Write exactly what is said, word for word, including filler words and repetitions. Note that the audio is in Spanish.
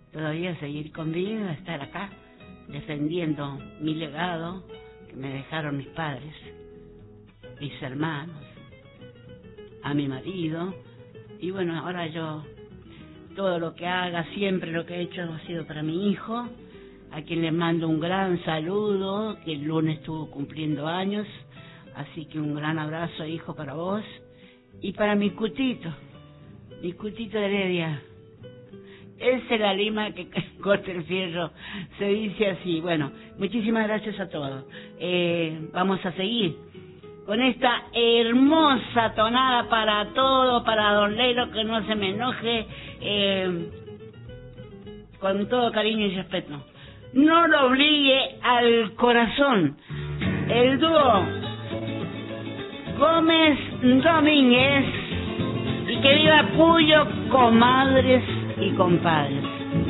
todavía seguir con vida, estar acá defendiendo mi legado que me dejaron mis padres, mis hermanos, a mi marido. Y bueno, ahora yo todo lo que haga, siempre lo que he hecho ha sido para mi hijo, a quien le mando un gran saludo, que el lunes estuvo cumpliendo años, así que un gran abrazo, hijo, para vos, y para mi cutito, mi cutito de Heredia. Esa es la lima que corta el fierro, se dice así. Bueno, muchísimas gracias a todos. Eh, vamos a seguir con esta hermosa tonada para todo, para Don Lelo, que no se me enoje, eh, con todo cariño y respeto. No lo obligue al corazón. El dúo Gómez Domínguez, y que viva Puyo, comadres y compadres.